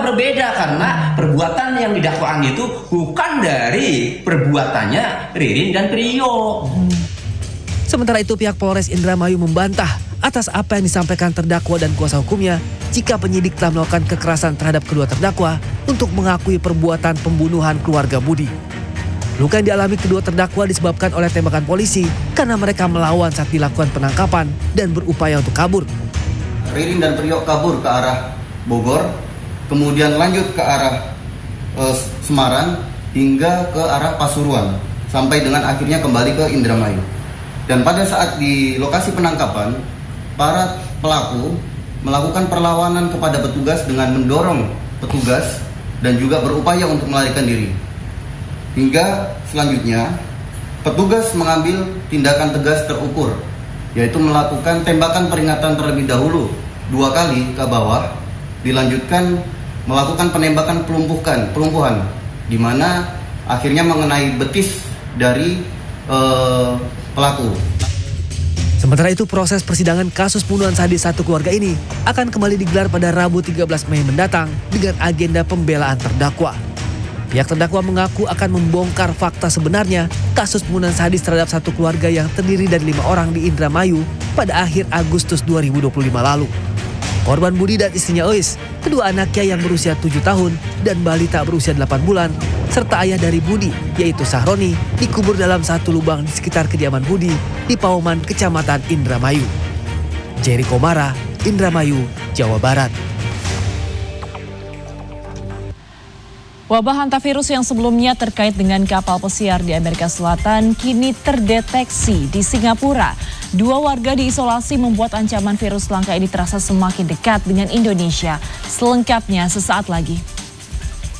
berbeda karena perbuatan yang didakwaan itu bukan dari perbuatannya Ririn dan Priyo. Sementara itu pihak Polres Indramayu membantah atas apa yang disampaikan terdakwa dan kuasa hukumnya jika penyidik telah melakukan kekerasan terhadap kedua terdakwa untuk mengakui perbuatan pembunuhan keluarga Budi. Luka yang dialami kedua terdakwa disebabkan oleh tembakan polisi karena mereka melawan saat dilakukan penangkapan dan berupaya untuk kabur. Ririn dan Priyo kabur ke arah Bogor, kemudian lanjut ke arah Semarang hingga ke arah Pasuruan sampai dengan akhirnya kembali ke Indramayu. Dan pada saat di lokasi penangkapan, para pelaku melakukan perlawanan kepada petugas dengan mendorong petugas dan juga berupaya untuk melarikan diri. Hingga selanjutnya, petugas mengambil tindakan tegas terukur, yaitu melakukan tembakan peringatan terlebih dahulu 2 kali ke bawah, dilanjutkan melakukan penembakan pelumpuhan, di mana akhirnya mengenai betis dari pelaku. Sementara itu proses persidangan kasus pembunuhan sadis satu keluarga ini akan kembali digelar pada Rabu 13 Mei mendatang dengan agenda pembelaan terdakwa. Pihak terdakwa mengaku akan membongkar fakta sebenarnya kasus pembunuhan sadis terhadap satu keluarga yang terdiri dari 5 orang di Indramayu pada akhir Agustus 2025 lalu. Korban Budi dan istrinya Ois, kedua anaknya yang berusia 7 tahun dan balita berusia 8 bulan, serta ayah dari Budi, yaitu Sahroni, dikubur dalam satu lubang di sekitar kediaman Budi di Pauman, Kecamatan Indramayu. Jerry Komara, Indramayu, Jawa Barat. Wabah hantavirus yang sebelumnya terkait dengan kapal pesiar di Amerika Selatan kini terdeteksi di Singapura. 2 warga diisolasi membuat ancaman virus langka ini terasa semakin dekat dengan Indonesia. Selengkapnya sesaat lagi.